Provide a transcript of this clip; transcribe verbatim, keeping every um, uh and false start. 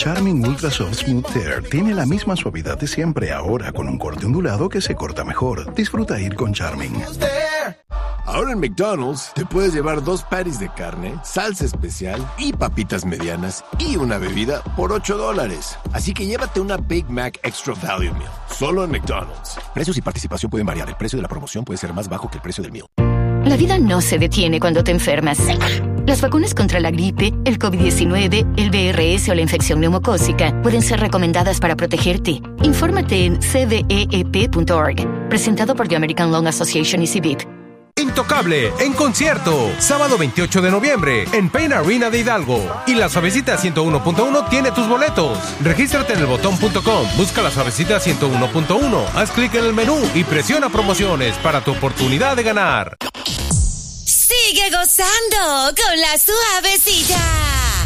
Charmin Ultra Soft Smooth Tear tiene la misma suavidad de siempre, ahora con un corte ondulado que se corta mejor. Disfruta ir con Charmin. Ahora en McDonald's te puedes llevar dos patties de carne, salsa especial y papitas medianas y una bebida por ocho dólares. Así que llévate una Big Mac Extra Value Meal, solo en McDonald's. Precios y participación pueden variar. El precio de la promoción puede ser más bajo que el precio del meal. La vida no se detiene cuando te enfermas. Las vacunas contra la gripe, el COVID diecinueve, el V R S o la infección neumocócica pueden ser recomendadas para protegerte. Infórmate en c v e e p punto org. Presentado por The American Lung Association y C B I P. Intocable, en concierto, sábado veintiocho de noviembre, en Pain Arena de Hidalgo. Y la Suavecita ciento uno punto uno tiene tus boletos. Regístrate en el botón punto com, busca la Suavecita ciento uno punto uno, haz clic en el menú y presiona promociones para tu oportunidad de ganar. Sigue gozando con la Suavecita.